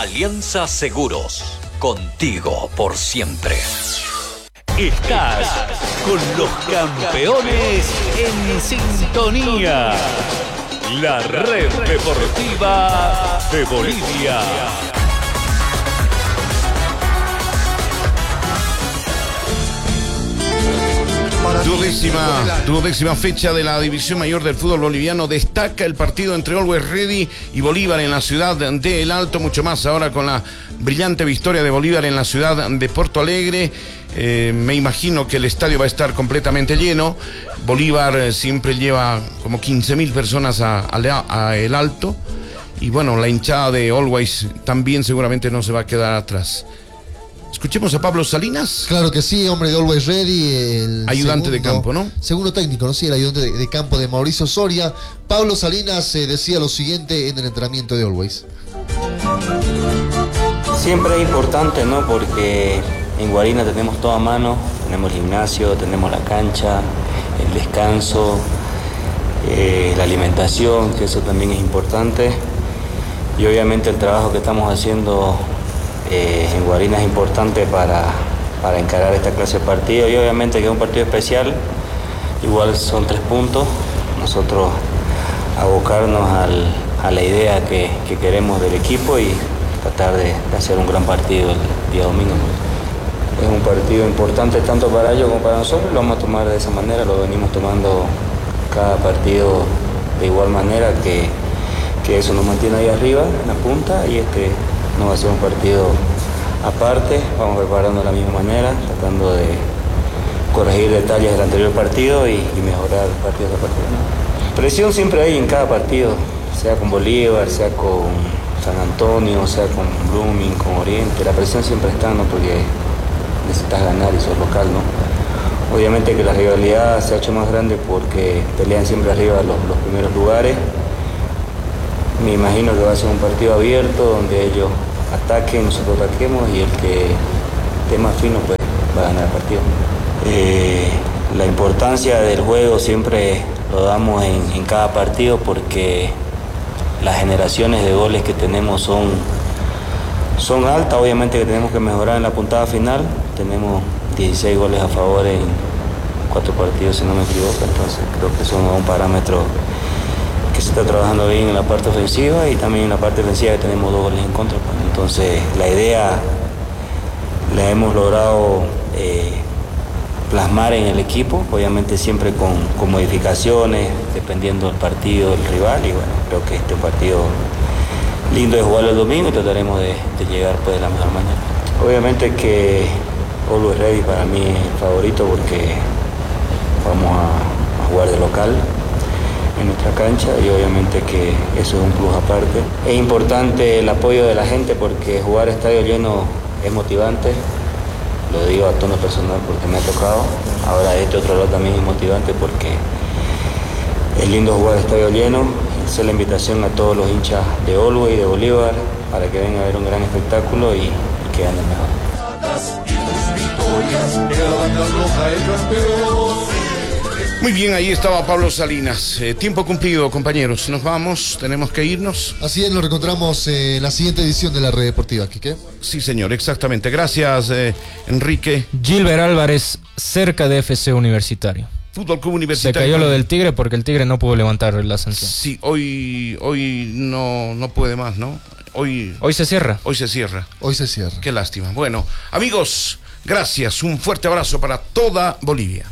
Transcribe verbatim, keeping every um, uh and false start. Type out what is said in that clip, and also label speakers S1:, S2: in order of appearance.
S1: Alianza Seguros, contigo por siempre. Estás con los campeones en sintonía. La red deportiva de Bolivia.
S2: Duodécima, duodécima fecha de la División Mayor del fútbol boliviano. Destaca el partido entre Always Ready y Bolívar en la ciudad de El Alto. Mucho más ahora con la brillante victoria de Bolívar en la ciudad de Porto Alegre. Eh, me imagino que el estadio va a estar completamente lleno. Bolívar eh, siempre lleva como quince mil personas a, a, a El Alto. Y bueno, la hinchada de Always también seguramente no se va a quedar atrás. Escuchemos a Pablo Salinas.
S3: Claro que sí, hombre de Always Ready, el
S2: ayudante
S3: segundo,
S2: de campo, ¿no?
S3: Segundo técnico, ¿no? Sí, el ayudante de, de campo de Mauricio Soria. Pablo Salinas eh, decía lo siguiente en el entrenamiento de Always.
S4: Siempre es importante, ¿no? Porque en Guarina tenemos todo a mano, tenemos el gimnasio, tenemos la cancha, el descanso, eh, la alimentación, que eso también es importante. Y obviamente el trabajo que estamos haciendo Eh, en Guarina es importante para, para encarar esta clase de partido, y obviamente que es un partido especial. Igual son tres puntos, nosotros abocarnos al, a la idea que, que queremos del equipo y tratar de, de hacer un gran partido el día domingo. Es un partido importante tanto para ellos como para nosotros, lo vamos a tomar de esa manera, lo venimos tomando cada partido de igual manera, que, que eso nos mantiene ahí arriba, en la punta, y este no va a ser un partido aparte. Vamos preparando de la misma manera, tratando de corregir detalles del anterior partido y, y mejorar partido a partido. Presión siempre hay en cada partido, sea con Bolívar, sea con San Antonio, sea con Blooming, con Oriente. La presión siempre está, ¿no? Porque necesitas ganar y sos local, ¿no? Obviamente que la rivalidad se ha hecho más grande porque pelean siempre arriba los, los primeros lugares. Me imagino que va a ser un partido abierto donde ellos ataquen, nosotros ataquemos, y el que esté más fino pues va a ganar el partido. Eh, la importancia del juego siempre lo damos en, en cada partido, porque las generaciones de goles que tenemos son, son altas. Obviamente que tenemos que mejorar en la puntada final. Tenemos dieciséis goles a favor en cuatro partidos, si no me equivoco, entonces creo que son un parámetro que se está trabajando bien en la parte ofensiva, y también en la parte defensiva que tenemos dos goles en contra. Entonces la idea la hemos logrado eh, plasmar en el equipo, obviamente siempre con, con modificaciones, dependiendo del partido, del rival, y bueno, creo que este partido lindo de jugar el domingo, y trataremos de, de llegar pues de la mejor manera. Obviamente que Always Ready para mí es el favorito, porque vamos a, a jugar de local en nuestra cancha, y obviamente que eso es un plus aparte. Es importante el apoyo de la gente, porque jugar estadio lleno es motivante, lo digo a tono personal porque me ha tocado. Ahora este otro lado también es motivante, porque es lindo jugar estadio lleno. Hacer la invitación a todos los hinchas de Always y de Bolívar para que vengan a ver un gran espectáculo y, y que ganen mejor.
S2: Muy bien, ahí estaba Pablo Salinas. Eh, tiempo cumplido, compañeros. Nos vamos, tenemos que irnos.
S3: Así es, nos reencontramos eh, en la siguiente edición de la Red Deportiva, Quique.
S2: Sí, señor, exactamente. Gracias, eh, Enrique.
S5: Gilbert Álvarez, cerca de F C Universitario.
S2: Fútbol Club Universitario.
S5: Se cayó lo del Tigre porque el Tigre no pudo levantar la sanción.
S2: Sí, hoy, hoy no, no puede más, ¿no? Hoy,
S5: hoy se cierra.
S2: Hoy se cierra.
S3: Hoy se cierra.
S2: Qué lástima. Bueno, amigos, gracias. Un fuerte abrazo para toda Bolivia.